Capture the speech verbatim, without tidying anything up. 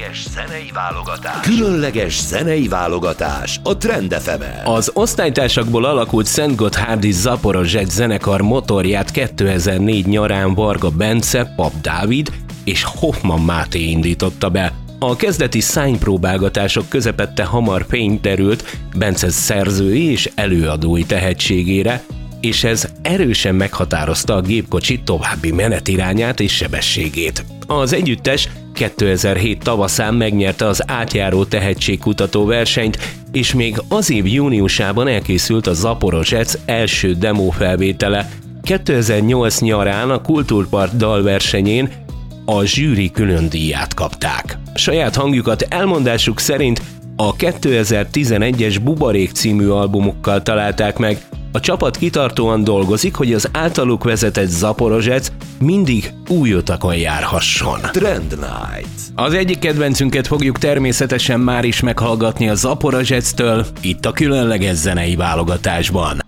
Zenei válogatás. Különleges zenei válogatás a Trend ef emen. Az osztálytársakból alakult Szentgotthárdi Zaporozsec zenekar motorját kétezer-négy nyarán Varga Bence, Pap Dávid és Hoffman Máté indította be. A kezdeti szánypróbálgatások közepette hamar fényt derült Bence szerzői és előadói tehetségére, és ez erősen meghatározta a gépkocsi további menetirányát és sebességét. Az együttes kétezer-hét tavaszán megnyerte az átjáró tehetségkutató versenyt, és még az év júniusában elkészült a Zaporozsec első demófelvétele. kétezer-nyolc nyarán a Kultúrpart dalversenyén a zsűri külön díját kapták. Saját hangjukat elmondásuk szerint a kétezer-tizenegyes Bubarék című albumukkal találták meg. A csapat kitartóan dolgozik, hogy az általuk vezetett Zaporozsec mindig új utakon járhasson. Trend Night. Az egyik kedvencünket fogjuk természetesen már is meghallgatni a Zaporozsectől, itt a különleges zenei válogatásban.